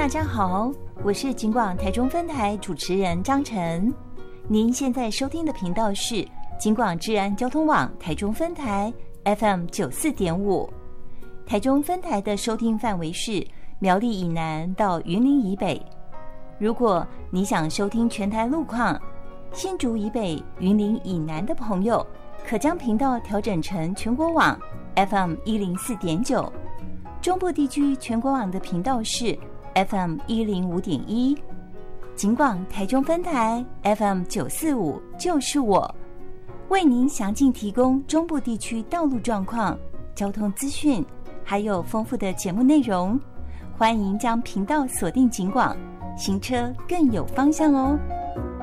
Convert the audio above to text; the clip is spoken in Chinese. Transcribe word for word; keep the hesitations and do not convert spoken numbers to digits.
大家好，我是警广台中分台主持人张晨。您现在收听的频道是警广治安交通网台中分台 F M 九十四点五。台中分台的收听范围是苗栗以南到云林以北。如果你想收听全台路况，新竹以北、云林以南的朋友，可将频道调整成全国网 F M 一零四点九。中部地区全国网的频道是 F M 一零五点一。警广台中分台 F M 九四五就是我，为您详尽提供中部地区道路状况、交通资讯，还有丰富的节目内容。欢迎将频道锁定警广，行车更有方向哦。